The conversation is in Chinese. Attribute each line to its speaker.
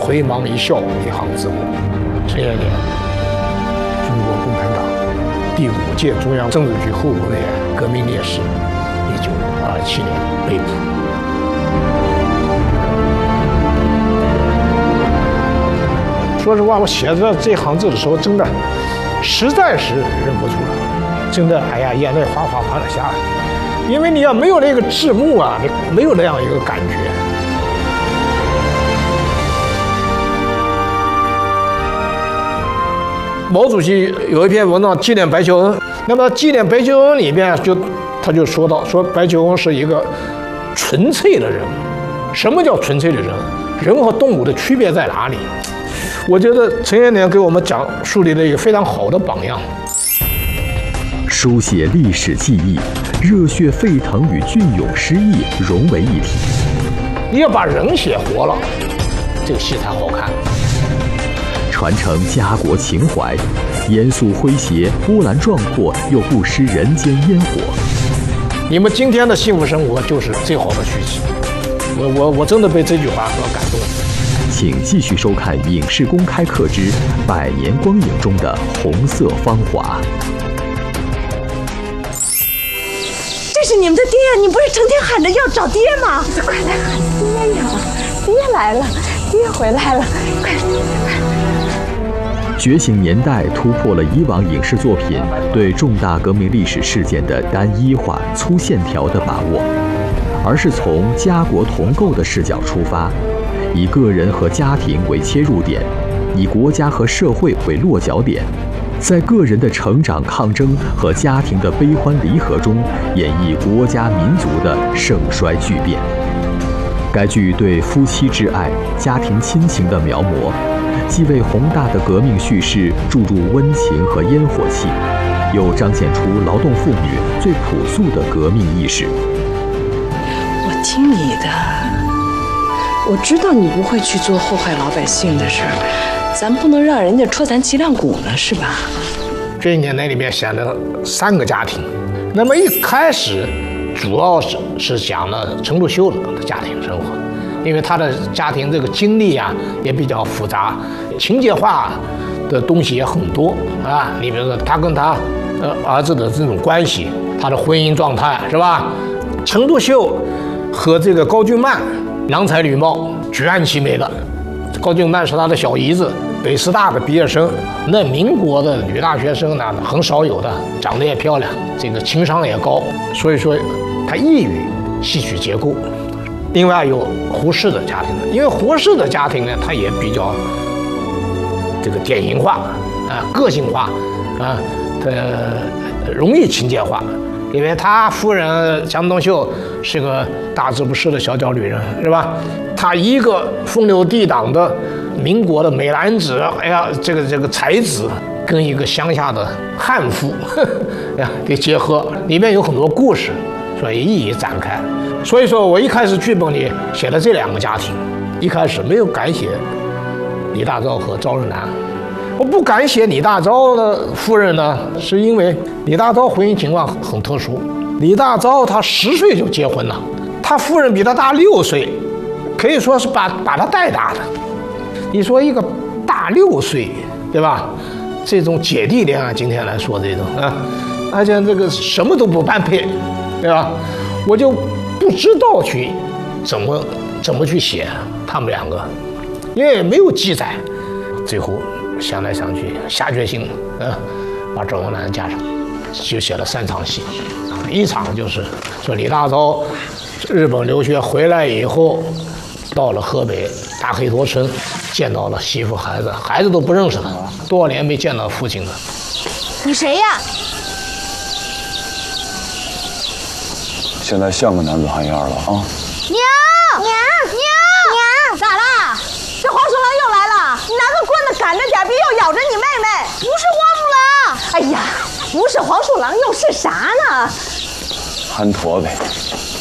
Speaker 1: 回眸一笑一行字幕。陈延年，中国共产党第5届中央政治局候补委员，革命烈士，1927年被捕。说实话，我写着这行字的时候，真的实在是忍不住了，真的，哎呀，眼泪哗哗哗的下来。因为你要没有那个字幕啊，你没有那样一个感觉。毛主席有一篇文章纪念白求恩，那么纪念白求恩里边他就说到，说白求恩是一个纯粹的人。什么叫纯粹的人？人和动物的区别在哪里？我觉得陈延年给我们树立了一个非常好的榜样。
Speaker 2: 书写历史记忆，热血沸腾与隽永诗意融为一体。
Speaker 1: 你要把人写活了，这个戏才好看。
Speaker 2: 传承家国情怀，严肃诙谐，波澜壮阔又不失人间烟火。
Speaker 1: 你们今天的幸福生活就是最好的续集。我真的被这句话所感动。
Speaker 2: 请继续收看《影视公开课之百年光影中的红色芳华》。
Speaker 3: 这是你们的爹呀！你不是成天喊着要找爹吗？快来喊爹呀！爹来了，爹回来了，快！
Speaker 2: 觉醒年代突破了以往影视作品对重大革命历史事件的单一化、粗线条的把握，而是从家国同构的视角出发。以个人和家庭为切入点，以国家和社会为落脚点，在个人的成长抗争和家庭的悲欢离合中，演绎国家民族的盛衰巨变。该剧对夫妻之爱、家庭亲情的描摹，既为宏大的革命叙事注入温情和烟火气，又彰显出劳动妇女最朴素的革命意识。
Speaker 3: 我听你的。我知道你不会去做祸害老百姓的事儿，咱不能让人家戳咱脊梁骨呢，是吧？
Speaker 1: 这一年里面写了3个家庭，那么一开始主要是讲了陈独秀的家庭生活，因为他的家庭这个经历啊也比较复杂，情节化的东西也很多啊。你比如说他跟他儿子的这种关系，他的婚姻状态是吧？陈独秀和这个高俊曼郎才女貌，举案齐眉的。高俊曼是他的小姨子，北师大的毕业生。那民国的女大学生呢，很少有的，长得也漂亮，这个情商也高，所以说他易于戏曲结构。另外有胡适的家庭，因为胡适的家庭呢，他也比较这个典型化啊，个性化啊，容易情节化。因为他夫人江冬秀是个大字不识的小脚女人，是吧？他一个风流倜傥的民国的美男子，哎呀，这个才子跟一个乡下的悍妇，呀，给结合，里面有很多故事，所以一一展开。所以说我一开始剧本里写了这2个家庭，一开始没有敢写李大钊和赵日南。我不敢写李大钊的夫人呢，是因为李大钊婚姻情况很特殊。李大钊他10岁就结婚了，他夫人比他大6岁，可以说是把他带大的。你说一个大6岁，对吧？这种姐弟恋啊，今天来说这种啊，而且这个什么都不般配，对吧？我就不知道去怎么去写他们2个，因为没有记载。最后想来想去，下决心，把赵文澜加上，就写了3场戏。一场就是说李大钊日本留学回来以后，到了河北大黑头村，见到了媳妇孩子，孩子都不认识他，多少年没见到父亲了。
Speaker 4: 你谁呀？
Speaker 5: 现在像个男子汉样了啊！
Speaker 4: 娘，咋啦？这黄鼠狼又来了，你拿个棍子赶着点，别又咬着你妹妹。不是黄鼠狼。哎呀，不是黄鼠狼又是啥呢？
Speaker 5: 憨驼呗。